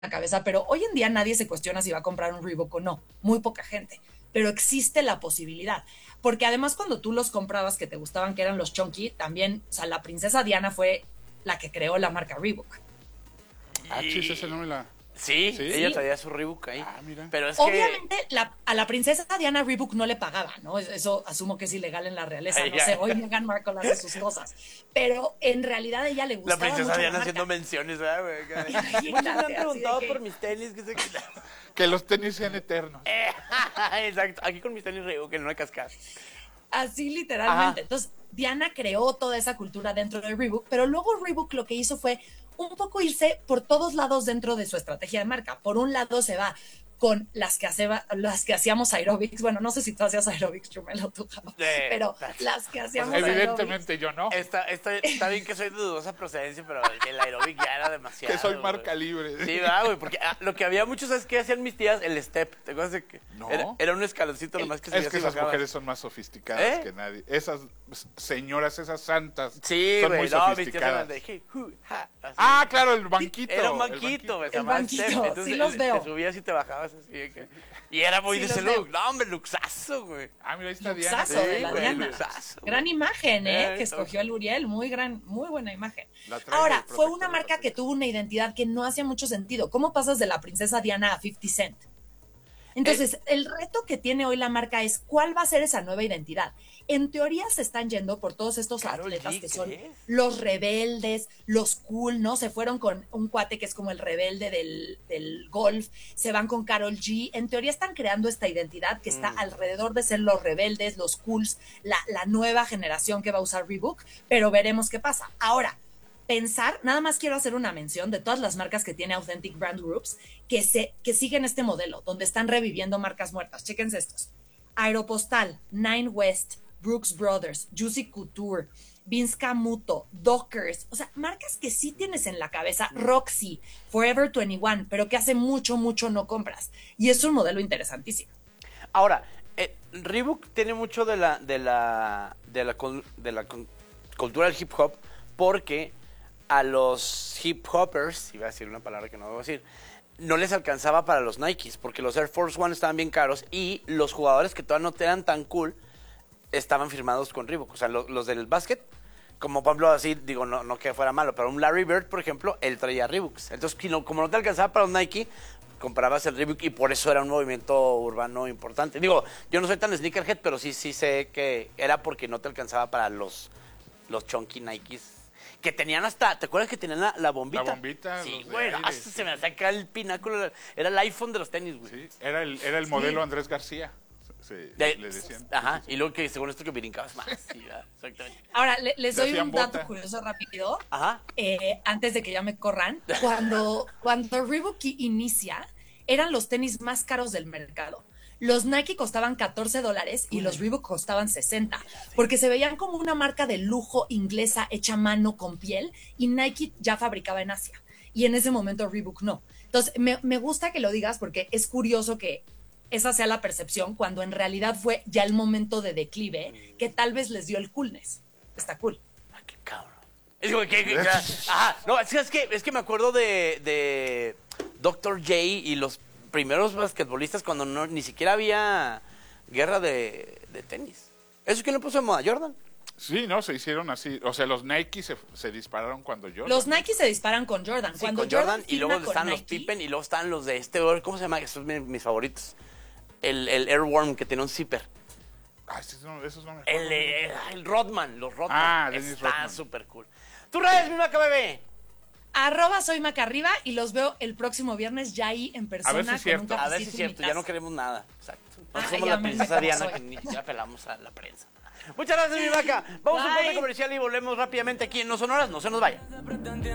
la cabeza, pero hoy en día nadie se cuestiona si va a comprar un Reebok o no, muy poca gente, pero existe la posibilidad, porque además cuando tú los comprabas que te gustaban, que eran los Chunky, también, o sea, la princesa Diana fue la que creó la marca Reebok. Ah, chis, ese no me la... Sí, ¿Sí? ella traía su Reebok ahí. Ah, mira. Pero es Obviamente a la princesa Diana Reebok no le pagaba, ¿no? Eso asumo que es ilegal en la realeza, no sé, hoy Meghan Markle hace sus cosas, pero en realidad a ella le la gustaba princesa mucho Diana la haciendo marca. menciones, ¿verdad, güey? Muchos me Imagínate, han así de preguntado que- por mis tenis, que sé que... Que los tenis sean eternos. Exacto, aquí con mis tenis Reebok, que no hay cascada. Así literalmente. Ajá. Entonces, Diana creó toda esa cultura dentro de Reebok, pero luego Reebok lo que hizo fue un poco irse por todos lados dentro de su estrategia de marca. Por un lado se va con las que hacíamos aerobics. Bueno, no sé si tú hacías aerobics, Chumelo, tú jamás, pero las que hacíamos Evidentemente yo no. Está bien que soy de dudosa procedencia, pero el aerobic ya era demasiado. Que soy güey. marca libre. Sí, va, güey, porque lo que había muchos, ¿sabes qué hacían mis tías? El step. ¿Te acuerdas de que? No. Era un escaloncito nomás que se Es que esas mujeres son más sofisticadas que nadie. Esas señoras, esas santas, Sí, son güey, muy no, mis tías eran sofisticadas. de hey, hu, ha, así. Ah, claro, el banquito. Era un banquito, güey, se El llamaba banquito, step. Entonces, sí los veo. te subías y te bajabas así. Y era muy Sí, de ese los look. veo. No, hombre, luxazo, güey. Ah, mira, ahí está Diana. Luxazo de Sí, la güey, Diana. luxazo. Gran imagen, que está- escogió el Uriel, muy buena imagen. La trae Ahora, el fue protector una de marca que patente. tuvo una identidad que no hacía mucho sentido. ¿Cómo pasas de la princesa Diana a 50 Cent? Entonces, el reto que tiene hoy la marca es cuál va a ser esa nueva identidad. En teoría se están yendo por todos estos Karol atletas G, que son ¿crees? los rebeldes, los cool, ¿no? Se fueron con un cuate que es como el rebelde del golf, se van con Karol G. En teoría están creando esta identidad que está alrededor de ser los rebeldes, los cools, la nueva generación que va a usar Reebok, pero veremos qué pasa. Ahora, pensar, nada más quiero hacer una mención de todas las marcas que tiene Authentic Brand Groups que siguen este modelo, donde están reviviendo marcas muertas. Chéquense estos. Aeropostal, Nine West, Brooks Brothers, Juicy Couture, Vince Camuto, Dockers, o sea, marcas que sí tienes en la cabeza, Roxy, Forever 21, pero que hace mucho no compras. Y es un modelo interesantísimo. Ahora, Reebok tiene mucho de la cultura del hip hop porque a los hip hoppers, iba a decir una palabra que no debo decir, no les alcanzaba para los Nikes, porque los Air Force One estaban bien caros y los jugadores que todavía no eran tan cool estaban firmados con Reebok. O sea, los del básquet, como por ejemplo así, digo, no que fuera malo, pero un Larry Bird, por ejemplo, él traía Reeboks. Entonces, como no te alcanzaba para los Nike, comprabas el Reebok y por eso era un movimiento urbano importante. Digo, yo no soy tan sneakerhead, pero sí sé que era porque no te alcanzaba para los chunky Nikes. Que tenían hasta, ¿te acuerdas que tenían la bombita? La bombita, Sí, los de güey, aire, hasta sí. se me saca el pináculo. Era el iPhone de los tenis, güey. Sí, era el modelo Andrés García. Le decían. Ajá, y luego que según esto que brincabas más. Sí, exactamente. Ahora, les doy hacían un dato bota. curioso rápido. Ajá. Antes de que ya me corran. Cuando Reebok inicia, eran los tenis más caros del mercado. Los Nike costaban $14 y los Reebok costaban 60, porque se veían como una marca de lujo inglesa hecha a mano con piel y Nike ya fabricaba en Asia. Y en ese momento Reebok no. Entonces, me gusta que lo digas porque es curioso que esa sea la percepción cuando en realidad fue ya el momento de declive que tal vez les dio el coolness. Está cool. Ah, qué cabrón. Es como que ajá, no, es que me acuerdo de Dr. J y los primeros basquetbolistas cuando ni siquiera había guerra de tenis. ¿Eso quién lo puso de moda? ¿Jordan? Sí, no, se hicieron así. O sea, los Nike se dispararon cuando Jordan. Los Nike se disparan con Jordan. Sí, Cuando con Jordan y luego firma con están los Nike, Pippen y luego están los de ¿cómo se llama? Esos son mis favoritos. El Airworm que tiene un zipper. Ah, esos no me acuerdo. El Rodman, los Rodman. Ah, Dennis Está Rodman. súper cool. ¿Tú redes, mi maca bebé? @soy Macarriba y los veo el próximo viernes ya ahí en persona. A ver si es cierto. A ver si es cafecito en cierto, mi ya no casa. queremos nada. Exacto. No Ah, somos ya la me princesa como Diana soy. que ni siquiera pelamos a la prensa. Muchas gracias, mi vaca. Vamos a un corte Bye. comercial y volvemos rápidamente aquí en No Sonoras. No se nos vaya.